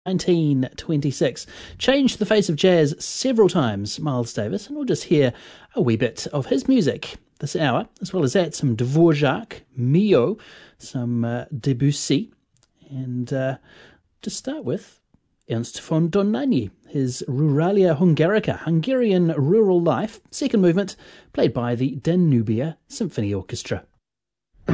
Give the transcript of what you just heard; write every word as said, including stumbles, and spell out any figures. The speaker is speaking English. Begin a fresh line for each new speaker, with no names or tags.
nineteen twenty-six. Changed the face of jazz several times, Miles Davis, and we'll just hear a wee bit of his music this hour. As well as that, some Dvorak, Milhaud, some uh, Debussy, and uh, to start with, Ernst von Dohnányi, his Ruralia Hungarica, Hungarian Rural Life, second movement, played by the Danubia Symphony Orchestra.